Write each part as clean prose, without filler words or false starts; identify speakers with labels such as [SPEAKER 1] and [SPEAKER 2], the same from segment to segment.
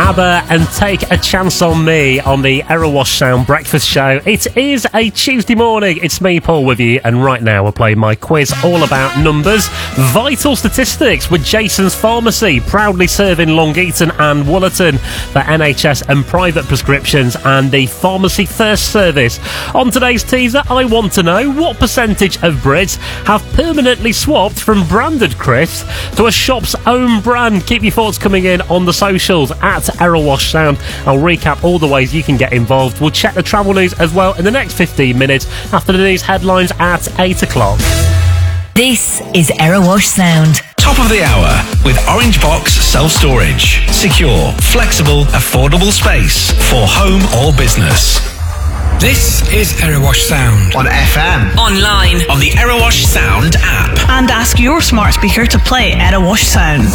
[SPEAKER 1] ABBA and Take a Chance on Me on the Erewash Sound Breakfast Show. It is a Tuesday morning. It's me, Paul, with you, and right now we're playing my quiz all about numbers. Vital statistics with Jason's Pharmacy, proudly serving Long Eaton and Woolerton for NHS and private prescriptions, and the Pharmacy First service. On today's teaser, I want to know what percentage of Brits have permanently swapped from branded crisps to a shop's own brand. Keep your thoughts coming in on the socials at Erewash Sound. I'll recap all the ways you can get involved. We'll check the travel news as well in the next 15 minutes after the news headlines at 8 o'clock.
[SPEAKER 2] This is Erewash Sound.
[SPEAKER 3] Top of the hour with Orange Box Self-Storage. Secure, flexible, affordable space for home or business.
[SPEAKER 4] This is Erewash Sound.
[SPEAKER 3] On FM.
[SPEAKER 2] Online.
[SPEAKER 3] On the Erewash Sound app.
[SPEAKER 5] And ask your smart speaker to play Erewash Sound.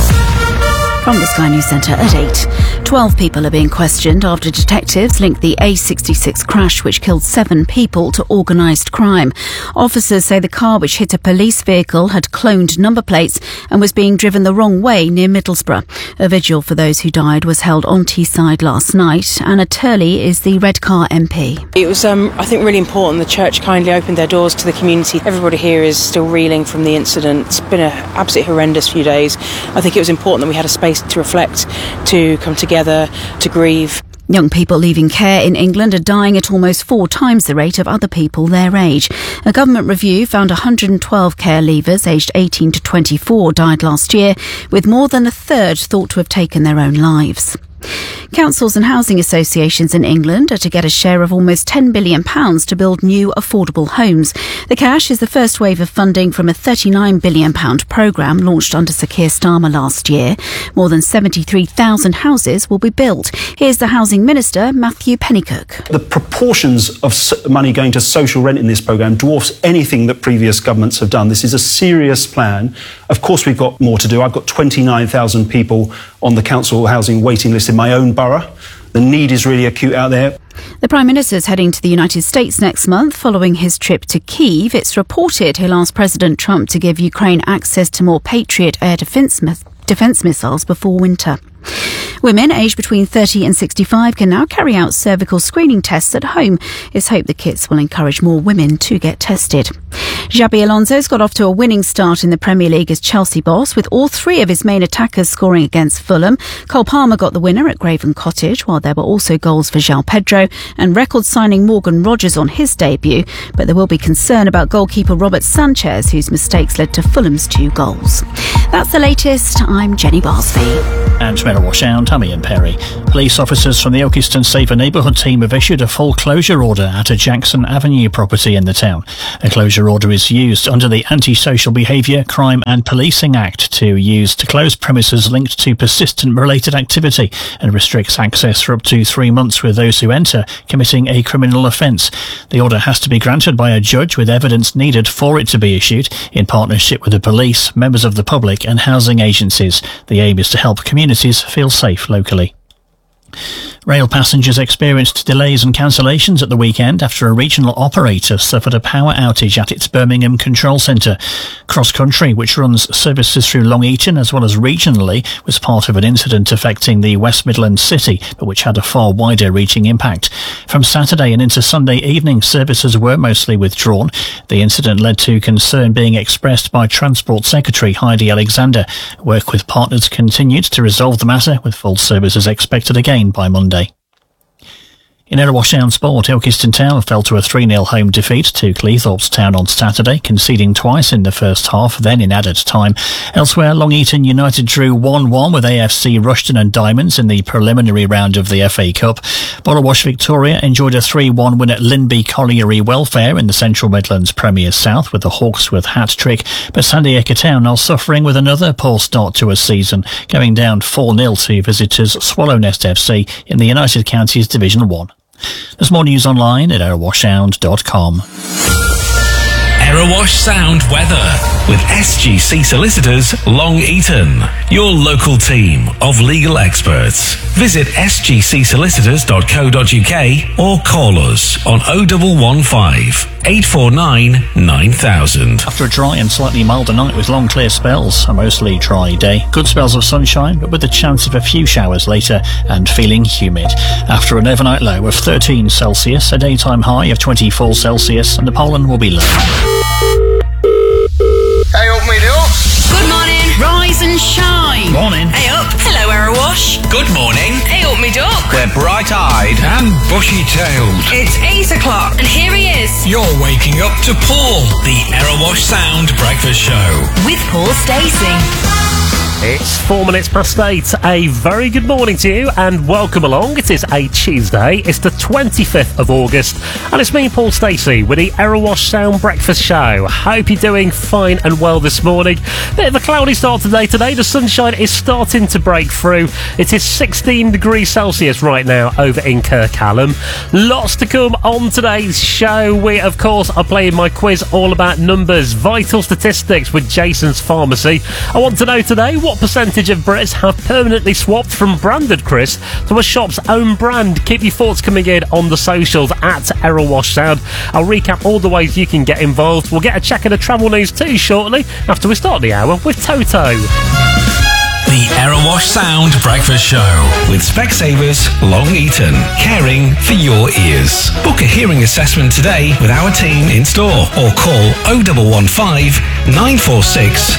[SPEAKER 6] From the Sky News Centre at 8. 12 people are being questioned after detectives linked the A66 crash which killed 7 people to organised crime. Officers say the car which hit a police vehicle had cloned number plates and was being driven the wrong way near Middlesbrough. A vigil for those who died was held on Teesside last night. Anna Turley is the Redcar MP.
[SPEAKER 7] It was, I think, really important. The church kindly opened their doors to the community. Everybody here is still reeling from the incident. It's been an absolutely horrendous few days. I think it was important that we had a space to reflect, to come together, to grieve.
[SPEAKER 6] Young people leaving care in England are dying at almost 4 times the rate of other people their age. A government review found 112 care leavers aged 18 to 24 died last year, with more than a third thought to have taken their own lives. Councils and housing associations in England are to get a share of almost £10 billion to build new affordable homes. The cash is the first wave of funding from a £39 billion programme launched under Sir Keir Starmer last year. More than 73,000 houses will be built. Here's the Housing Minister, Matthew Pennycook.
[SPEAKER 8] The proportions of money going to social rent in this programme dwarfs anything that previous governments have done. This is a serious plan. Of course, we've got more to do. I've got 29,000 people on the council housing waiting list in my own borough. The need is really acute out there.
[SPEAKER 6] The Prime Minister's heading to the United States next month following his trip to Kyiv. It's reported he'll ask President Trump to give Ukraine access to more Patriot air defence missiles before winter. Women aged between 30 and 65 can now carry out cervical screening tests at home. It's hoped the kits will encourage more women to get tested. Xabi Alonso's got off to a winning start in the Premier League as Chelsea boss, with all 3 of his main attackers scoring against Fulham. Cole Palmer got the winner at Craven Cottage, while there were also goals for João Pedro and record signing Morgan Rogers on his debut. But there will be concern about goalkeeper Robert Sanchez, whose mistakes led to Fulham's 2 goals. That's the latest. I'm Jenny Barsby.
[SPEAKER 9] And from Erewash Sound, Tammy and Perry. Police officers from the Ilkeston Safer Neighbourhood team have issued a full closure order at a Jackson Avenue property in the town. A closure order is used under the Anti-Social Behaviour, Crime and Policing Act to close premises linked to persistent related activity and restricts access for up to 3 months with those who enter committing a criminal offence. The order has to be granted by a judge with evidence needed for it to be issued in partnership with the police, members of the public and housing agencies. The aim is to help communities feel safe locally. Rail passengers experienced delays and cancellations at the weekend after a regional operator suffered a power outage at its Birmingham control centre. Cross Country, which runs services through Long Eaton as well as regionally, was part of an incident affecting the West Midlands city, but which had a far wider reaching impact. From Saturday and into Sunday evening, services were mostly withdrawn. The incident led to concern being expressed by Transport Secretary Heidi Alexander. Work with partners continued to resolve the matter, with full services expected again by Monday. In Erewash Sound Sport, Ilkeston Town fell to a 3-0 home defeat to Cleethorpes Town on Saturday, conceding twice in the first half, then in added time. Elsewhere, Long Eaton United drew 1-1 with AFC Rushden and Diamonds in the preliminary round of the FA Cup. Borrowash Victoria enjoyed a 3-1 win at Linby Colliery Welfare in the Central Midlands Premier South with the Hawksworth hat-trick, but Sandiaka Town are suffering with another poor start to a season, going down 4-0 to visitors Swallownest FC in the United Counties Division 1. There's more news online at erewashsound.com.
[SPEAKER 3] Erewash Sound weather with SGC Solicitors Long Eaton, your local team of legal experts. Visit sgcsolicitors.co.uk or call us on 0115 849 9000.
[SPEAKER 9] After a dry and slightly milder night with long clear spells, a mostly dry day. Good spells of sunshine, but with the chance of a few showers later and feeling humid. After an overnight low of 13 Celsius, a daytime high of 24 Celsius, and the pollen will be low.
[SPEAKER 10] Hey up, mate, up.
[SPEAKER 11] Good morning. Rise and shine.
[SPEAKER 9] Morning.
[SPEAKER 11] Hey up. Hello, Erewash.
[SPEAKER 3] Good morning.
[SPEAKER 11] Hey up, me duck.
[SPEAKER 4] We're bright-eyed and bushy-tailed.
[SPEAKER 11] It's 8 o'clock, and here he is.
[SPEAKER 4] You're waking up to Paul.
[SPEAKER 3] The Erewash Sound Breakfast Show.
[SPEAKER 2] With Paul Stacey.
[SPEAKER 1] It's 4 minutes past 8. A very good morning to you and welcome along. It is a Tuesday. It's the 25th of August and it's me, Paul Stacey, with the Erewash Sound Breakfast Show. Hope you're doing fine and well this morning. Bit of a cloudy start today. The sunshine is starting to break through. It is 16 degrees Celsius right now over in Kirkcallam. Lots to come on today's show. We, of course, are playing my quiz all about numbers, vital statistics with Jason's Pharmacy. I want to know today, what percentage of Brits have permanently swapped from branded crisp to a shop's own brand? Keep your thoughts coming in on the socials at Erewash Sound. I'll recap all the ways you can get involved. We'll get a check of the travel news too shortly after we start the hour with Toto.
[SPEAKER 3] The Erewash Sound Breakfast Show with Specsavers Long Eaton, caring for your ears. Book a hearing assessment today with our team in store or call 0115 946